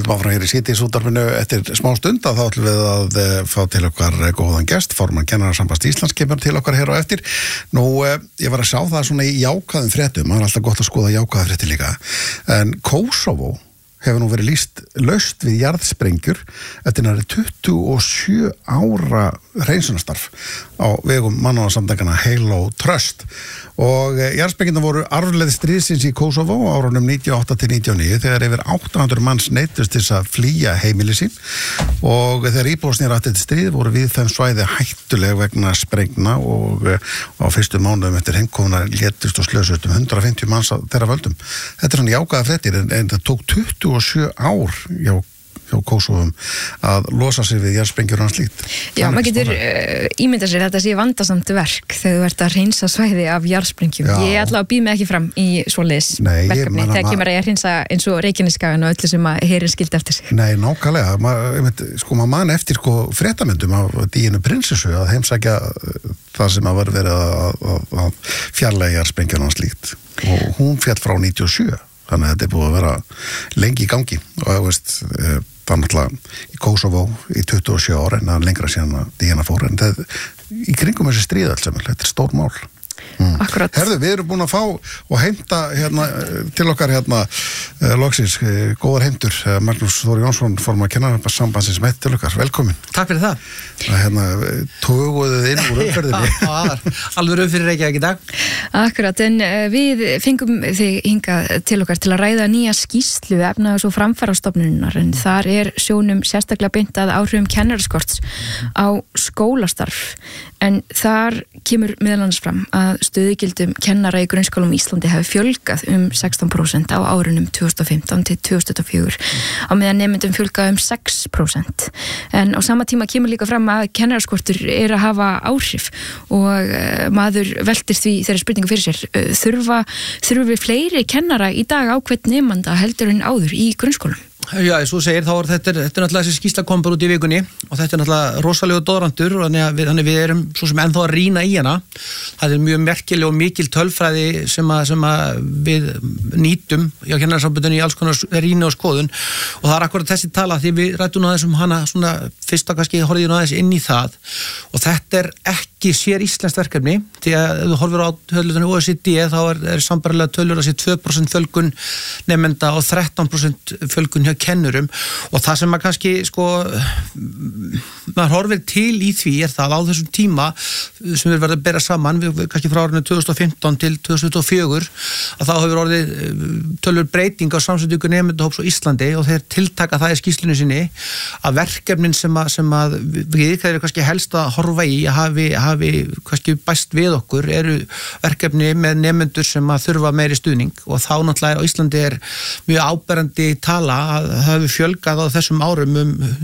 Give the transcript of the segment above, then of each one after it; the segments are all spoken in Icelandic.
höldum áfram hér í Síðdegisútvarpinu eftir smá stund að þá ætlum við að fá til okkar góðan gest, formann Kennarasambands Íslands kemur til okkar hér á eftir. Nú, ég var að sjá það svona í jákvæðum fréttum, það alltaf gott að skoða jákvæða frétti líka, en Kosovo hefur nú verið lýst laust við jarðsprengjur eftir nærri 27 ára hreinsunarstarf á vegum mannúðarsamtakana Halo Trust og jarðsprengjurnar voru arfleið stríðsins í Kosovo á árunum 98 til 99 þegar yfir 800 manns neyddust til að flýja heimili sín og þegar íbúar snéru aftur til stríð voru viðfeðm svæði hættuleg vegna sprengna og á fyrstu mánuðum eftir heimkomuna létust og slösust 150 manns á þeirra völdum. Þetta er svona jákvæða fréttir en það tók 27 ár hjá Kosovum að losa sig við jarðsprengjur og slíkt. Já, maður getur ímyndað sér þetta sé vandasamt verk þegar þú ert að hreinsa svæði af jarðsprengjum. Ég allavega býð mig ekki fram í svoleiðis verkefni þegar kemur að ég hreinsa eins og Reykjanesskagann og öllu sem að herinn skildi eftir sig. Nei, nákvæmlega. Maður man eftir fréttamyndum af Díönu prinsessu að heimsækja það sem að var verið að fjarlægja jarðsprengjuna og slíkt. Og hún féll frá 97. Þannig að þetta er búið að vera lengi í gangi og það er náttúrulega í Kosovo í 27 ára en það lengra síðan að Díana fór en það í kringum þessi stríð alls þetta er stór mál. Akkurat. Herðu, við erum búin að fá og heimta til okkar loksins góðar heimtur Magnús Þór Jónsson formann Kennarasambandsins með til okkar, velkomin. Takk fyrir það. Tóguðuð inn úr umferðinni. Alveg fyrir Reykjavík í dag. Akkurat, en við fengum þig hingað til okkar til að ræða nýja skýrslu efnahags- og framfarastofnunar en þar er sjónum sérstaklega beint að áhrifum kennaraskorts á skólastarf en þar kemur meðal annars fram að stöðugildum kennara í grunnskólum í Íslandi hafi fjölgað 16% á árunum 2015 til 2024 á meðan nemendum fjölgað 6%. En á sama tíma kemur líka fram að kennaraskortur er að hafa áhrif og maður veltir því þeirri spurningu fyrir sér. Þurfum við fleiri kennara í dag á hvern nemanda heldur en áður í grunnskólum? Já, svo segir, þetta er náttúrulega þessi skýrsla kom bara út í vikunni og þetta er náttúrulega rosalega doðrandur og þannig við erum svo sem ennþá að rýna í hana. Það er mjög merkileg og mikil tölfræði sem að við nýtum hjá Kennarasambandinu í alls konar rýni og skoðun og það er akkurat þessi tala því við rættum aðeins hana svona fyrst að kannski horfið aðeins inn í það og þetta er ekki sér íslenskt verkefni því að ef þú horfir á tölurnar OECD þá er sambarilega tölur að sé 2% fjölgun nemenda og 13% fjölgun hjá kennurum og það sem maður kannski maður horfir til í því er það á þessum tíma sem við verðum að bera saman við kannski frá árinu 2015 til 2024 að þá hefur orðið tölur breyting á samsetningu nemendahóps á Íslandi og þeir tiltaka það í skýrslunni sinni að verkefnin sem að við erum kannski helst að horfa í að hafi kannski bæst við okkur eru verkefni með nemendur sem að þurfa meiri stuðning og þá náttúrulega á Íslandi er mjög áberandi tala að það hefur fjölgað á þessum árum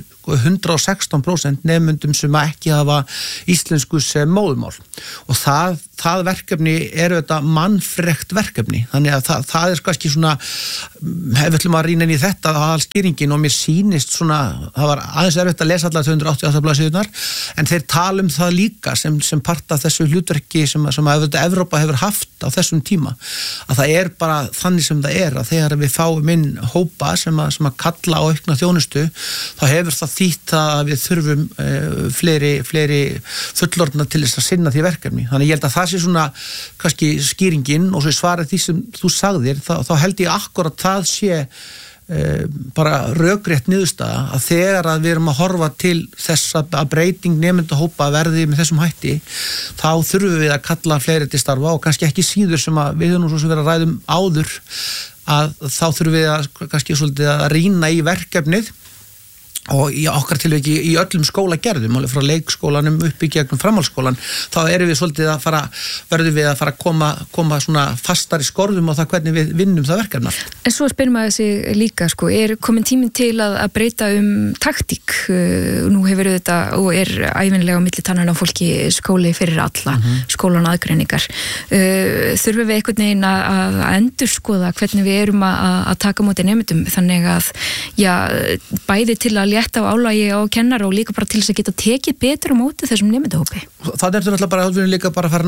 116% nemendum sem ekki hafa íslensku sem móðurmál og það verkefni er þetta mannfrekt verkefni þannig að það er kannski svona ef við ætlum að rýna inn í þetta á skýringin og mér sýnist svona það var aðeins erfitt að lesa allar 288 blaðsíðurnar en þeir tala það líka sem part af þessu hlutverki sem að Evrópa hefur haft á þessum tíma að það er bara þannig sem það er að þegar við fáum inn hópa sem að kalla á aukna þjónustu þá hefur það þýtt að við þurfum fleiri fullorðna til þess að sinna því verkefni. Þannig ég held að það sé svona kannski skýringin og svo svarið því sem þú sagðir, þá held ég akkurat það sé bara rökrétt niðurstaða að þegar að við erum að horfa til þess að breyting nemendahópa verði með þessum hætti, þá þurfum við að kalla fleiri til starfa og kannski ekki síður sem að við höfum nú svo sem verið að ræðum áður að þá þurfum við að kannski svolítið að rýna í verkefnið og í okkar tilviki í öllum skólagerðum alveg frá leikskólanum upp í gegnum framhaldsskólan þá erum við svolítið verðum við að fara að koma svona fastar í skorðum á það hvernig við vinnum það verkefna. En svo spyrir maður sig líka er komin tíminn til að breyta taktík nú hefur þetta og er ævinlega á milli tannanna á fólki skóli fyrir alla skólan aðgreiningar þurfum við einhvern veginn að endurskoða hvernig við erum að taka móti nemendum þannig að bæði til að létta á álagi á kennara og líka bara til þess að geta tekið betur á móti þessum nemendahópi. Það er náttúrulega bara líka bara farin að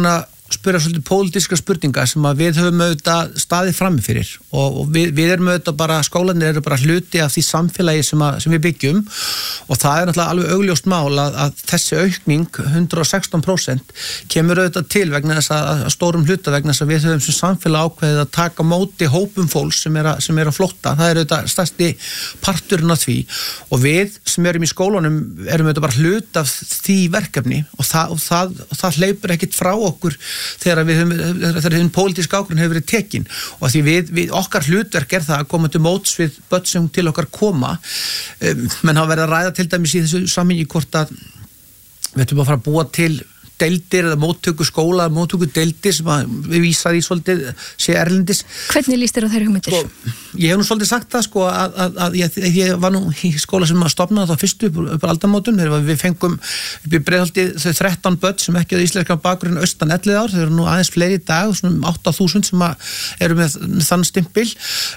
spyrja svolítið pólitískra spurninga sem að við höfum auðvitað staðið frammi fyrir og við erum auðvitað bara, skólanir eru bara hluti af því samfélagi sem við byggjum og það er náttúrulega alveg augljóst mál að þessi aukning 116% kemur auðvitað til vegna þess að stórum hluta vegna þess að við höfum sem samfélag ákveðið að taka móti hópum fólks sem er að flótta, það er auðvitað stærsti parturinn af því og við sem erum í skólanum erum auðvitað bara hlut af því verkefni og það hleypur ekkit frá okkur þegar hinn pólitíska ákvörðun hefur verið tekin og því við okkar hlutverk það að koma til móts við börn sem til okkar koma menn hafa verið að ræða til dæmis í þessu samhengi hvort að við ætlum að fara að búa til deildir eða móttöku skóla, móttöku deildir sem við vísaði í svolítið sé erlendis. Hvernig líst þér á þeirri hugmyndir? Ég hef nú svolítið sagt það að ég var nú í skóla sem að stofna það fyrstu upp á aldamótum þegar við fengum upp í Breiðholti þau 13 börn sem ekki á íslenska bakgrunn austan 11 ár, þau eru nú aðeins fleiri í dag svona 8.000 sem eru með þann stimpil.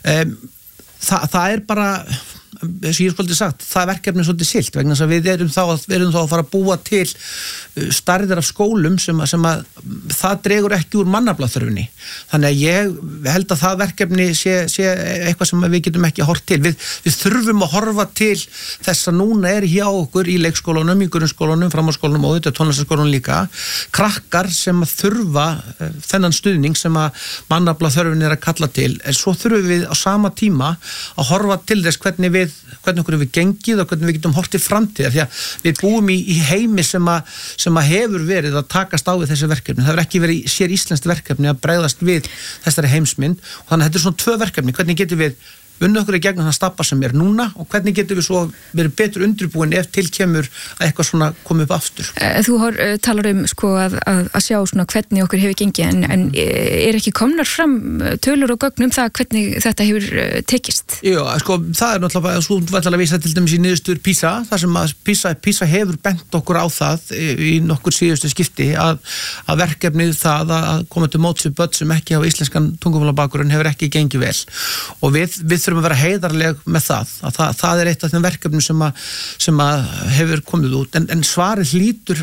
Það er bara eins og ég svolítið sagt, það verkefni svolítið silt vegna þess að við erum þá að fara að búa til stærðir af skólum sem að það dregur ekki úr mannaflaþörfinni. Þannig að ég held að það verkefni sé eitthvað sem við getum ekki horft til. Við þurfum að horfa til þess að núna er hjá okkur í leikskólanum, í grunnskólanum, framhaldsskólanum og auðvitað tónlistarskólanum líka, krakkar sem að þurfa þennan stuðning sem að mannaflaþörfin er að kalla til. En svo þurfum við á sama tíma að horfa til þess hvernig okkur við gengið og hvernig við getum horft til framtíðar því að við búum í heimi sem að hefur verið að takast á við þessi verkefni. Það hefur ekki verið sér íslenskt verkefni að bregðast við þessari heimsmynd og þannig að þetta er svona 2 verkefni. Hvernig getum við unnið okkur í gegnum þann stappa sem er núna og hvernig getum við svo verið betur undirbúin ef til kemur að eitthvað svona komið upp aftur. Þú talar sko að sjá svona hvernig okkur hefur gengið en er ekki komnar fram tölur og gögn það hvernig þetta hefur tekist? Já, sko, það er náttúrulega svo vættilega að vísa til dæmis í niðurstöður PISA, þar sem að PISA hefur bent okkur á það í nokkur síðustu skipti að verkefnið það að koma til móts við börn sem ekki hafa íslenskan tungumálabakgrunn hefur ekki gengið vel og við þurfum að vera heiðarleg með það er eitt af þeim verkefnum sem að hefur komið út en svarið hlýtur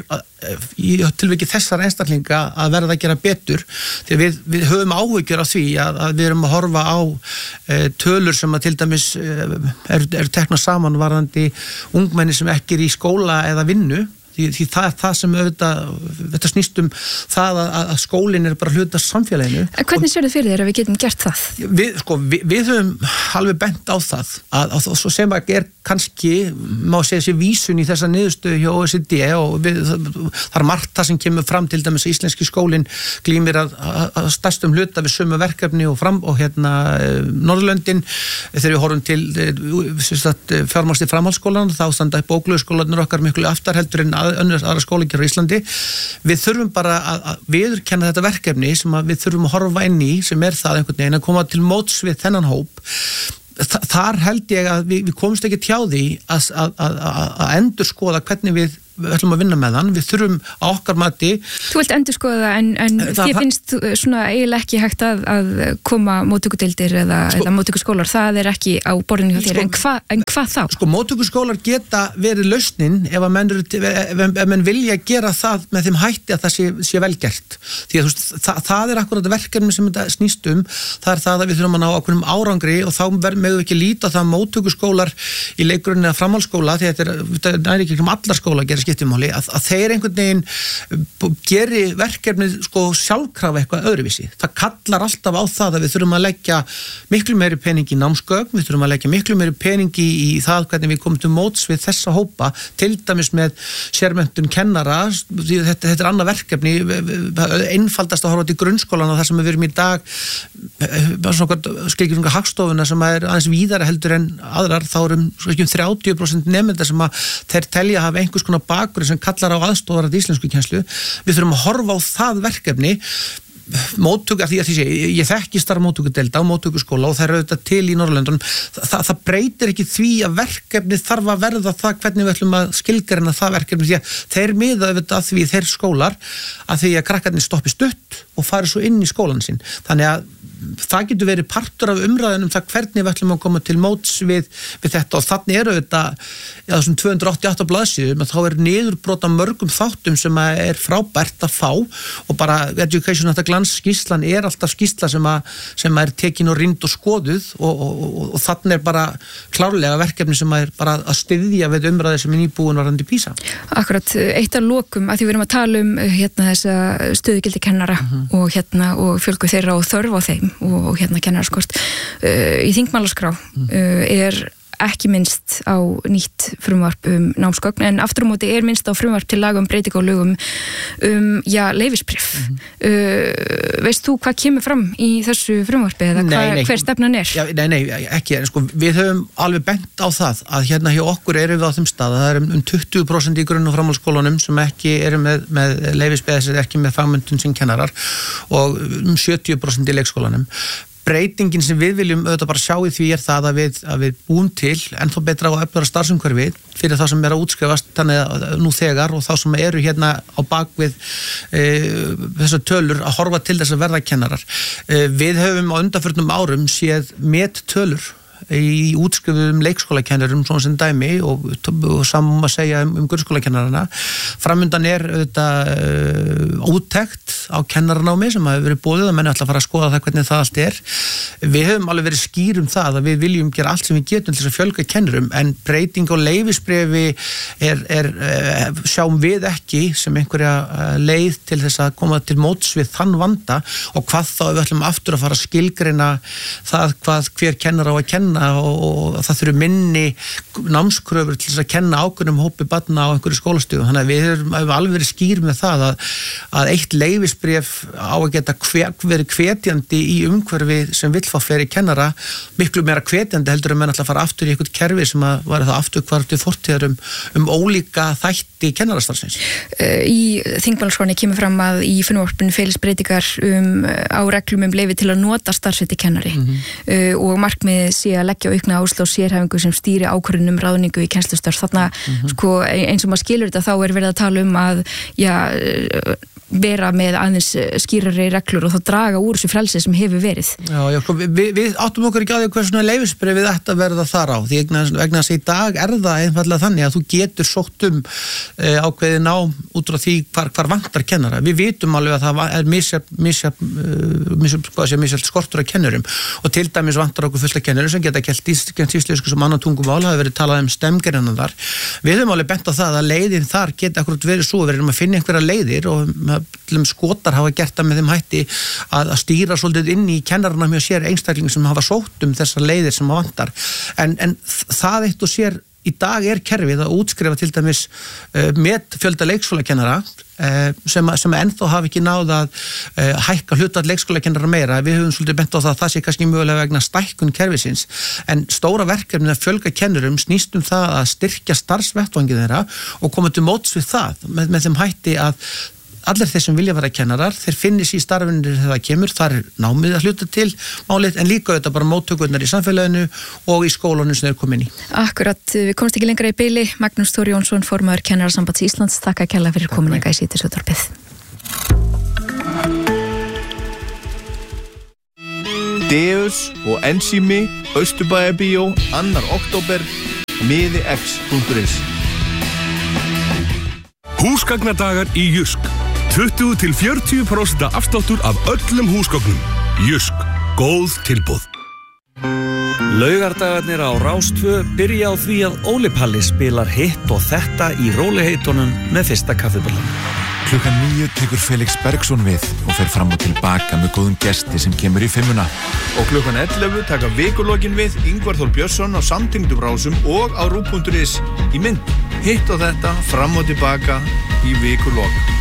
í tilviki þessar einstaklinga að verða að gera betur því við höfum áhyggjur af því að við erum að horfa á tölur sem að til dæmis eru tekna saman varðandi ungmenni sem ekki er í skóla eða vinnu því það er það sem þetta snýst það að skólinn er bara hluta samfélaginu. Hvernig sér þið fyrir þér að við getum gert það? Við höfum alveg bent á það að sem að er kannski, má segja sér vísun í þessa niðurstöðu hjá OECD og það er margt það sem kemur fram til dæmis að íslenski skólinn glímir að stærstum hluta við sömu verkefni og Norðurlöndin þegar við horfum til fjármagnsli framhaldsskólan þá standa bókleguskólanir okkar miklu aftar heldur en aðra skólagerðar á Íslandi. Við þurfum bara að viðurkenna þetta verkefni sem við þurfum að horfa inn í sem er það einhvern veginn að koma til móts við þennan hóp. Þar held ég að við komumst ekki hjá því að endurskoða hvernig við ætlum að vinna með hann, við þurfum á okkar mati. Þú vilt endurskoða en þið finnst svona eiginlega ekki hægt að koma móttökudeildir eða móttökuskólar, það er ekki á borðinu hjá þér, en hvað þá? Sko, móttökuskólar geta verið lausnin ef menn vilja gera það með þeim hætti að það sé vel gert. Því að það er akkurat verkefni sem þetta snýst það er það að við þurfum að ná ákveðnum árangri og þá megum við ekki líta það móttökuskólar í leikgrunni eða framhaldsskóla, því þetta er ekki allar skóla gera skiptumáli, að þeir einhvern veginn geri verkefnið sjálfkrafa eitthvað öðruvísi. Það kallar alltaf á það að við þurfum að leggja miklu meiri pening í námsgögn, við þurfum að leggja miklu meiri pening í það hvernig við komum til móts við þessa hópa, til dæmis með sérmenntun kennara, þetta er annað verkefni, einfaldast að horfa til grunnskólana þar sem við erum í dag skilgjum Hagstofuna sem er aðeins víðara heldur en aðrar, þá erum 30% nemenda sem að þeir telja að hafa einhvers konar bakgrunn sem kallar á aðstofar að íslenskukennslu. Við þurfum að horfa á það verkefni móttöku, af því að ég þekki starf móttökudelda á móttökuskóla og það eru auðvitað til í Norðurlöndunum, það breytir ekki því að verkefni þarf að verða það hvernig við ætlum að skilgreina það verkefni, því að þeir miða auðvitað að því þeir skólar að því að krakkarnir stoppi stutt og fari svo inn í skólan sinn. Þannig að það getur verið partur af umræðunum það hvernig við ætlum að koma til móts við þetta og þannig eru þetta þessum 288 blaðsíðum að þá niðurbrot af mörgum þáttum sem er frábært að fá og bara Education at a Glance skýrslan alltaf skýrsla sem tekin og rýnd og skoðuð og þannig bara klárlega verkefni sem bara að styðja við umræði sem nýbúin varðandi PISA. Akkurat, eitt af lokum að því við erum að tala þessa stöðugildi kennara og fjölgu þeirra og þörf á þeim og kennaraskort í þingmálaskrá ekki minnst á nýtt frumvarp námsgögn en aftur á móti minnst á frumvarp til laga breytingu á lögum leyfisbréf. Veist þú hvað kemur fram í þessu frumvarpi eða hver stefnan er? Nei, ekki. Við höfum alveg bent á það að hjá okkur erum við á þeim stað að það er 20% í grunn- og framhaldsskólanum sem ekki eru með leyfisbréf eða ekki með fagmenntun sem kennarar og 70% í leikskólanum. Breytingin sem við viljum auðvitað bara sjá í því það að við búum til ennþá betra og öflugra starfsumhverfi fyrir það sem að útskrifast þannig að nú þegar og þá sem eru á bakvið þessar tölur að horfa til þess að verða kennarar. Við höfum á undanförnum árum séð tölur í útskrifuðum leikskólakennurum svona sem dæmi og saman að segja grunnskólakennarana. Framundan auðvitað úttekt á kennaranámi sem hefur verið boðið að menn ætla að fara að skoða það hvernig það allt er. Við höfum alveg verið skýr það að við viljum gera allt sem við getum til þess að fjölga kennurum en breyting á leyfisbréfi sjáum við ekki sem einhverja leið til þess að koma til móts við þann vanda og hvað þá við ætlum aftur að fara að skilgreina það hver kennar á að kenna og það þurfi minni námskröfur til þess að kenna ákveðnum hópi barna á einhverju skólastöðum. Þannig að við höfum alveg verið skýr með það að eitt leyfisbréf á að geta verið hvetjandi í umhverfi sem vill fá fleiri kennara, miklu meira hvetjandi heldur menn alltaf að fara aftur í eitthvað kerfi sem að var það afturkvartu fortíðar ólíka þætti kennarastarfsins. Í þingmálaskránni kemur fram að í frumvarpinu felist breytingar á reglum leyfi til að nota starfsheiti kennari og markmiðið sé að leggja aukna áherslu á sérhæfingu sem stýri ákvörðunum ráðningu í kennslustörf. Þarna eins og maður skilur þetta þá verið að tala að vera með aðeins skýrari reglur og þá draga úr þessu frelsi sem hefur verið. Við áttum okkur ekki á því hvað svona leyfisbréf við ætti að verða þar á því vegna þess að í dag það einfaldlega þannig að þú getur sótt ákveðið nám út frá því hvar vantar kennara. Við vitum alveg að það misjafn skortur af kennurum og til dæmis vantar okkur fullt af kennurum sem geta kennt íslensku sem annan tungumál, það hefur verið talað stemgreinar þar. Við höfum alveg bent á það að leiðin þar geta akkurat verið svo, við erum að finna einhverja leiðir og skotar hafa gert það með þeim hætti að stýra svolítið inn í kennarana mjög sér einstaklingar sem hafa sótt þessar leiðir sem vantar. En það eitt og sér í dag kerfið að útskrifa til dæmis með fjölda leikskólakennara sem ennþá hafi ekki náð að hækka hlutfall leikskólakennara meira. Við höfum svolítið bent á það sé kannski mögulega vegna stækkun kerfisins en stóra verkefni að fjölga kennurum snýst það að styrkja starfsvettvangið þeirra og koma til móts við það með þeim hætti að allir þeir sem vilja vera kennarar, þeir finnis í starfinu þegar það kemur, þar námið að hluta til málið, en líka þetta bara móttökurnar í samfélaginu og í skólanum sem þeir komin í. Akkurat, við komumst ekki lengra í bili. Magnús Þór Jónsson, formaður Kennarasambands Íslands, þakka kærlega fyrir kominninga í Síðdegisútvarpið. Deus og Ensími, Austurbæjarbíó, 2. október, miðix.is. Húsgagnadagar í Jysk. 20-40% afsláttur af öllum húsgögnum. Jysk. Góð tilboð. Laugardagarnir á Rás 2 byrja á því að Óli Palli spilar hitt og þetta í róliheitunum með fyrsta kaffiballanum. Klukkan 9 tekur Felix Bergsson við og fer fram og tilbaka með góðum gesti sem kemur í 5. Og klukkan 11 taka Vikulokin við Ingvar Þór Björnsson á samtengdum rásum og á RÚV.is í mynd. Hitt og þetta fram og tilbaka í Vikulok.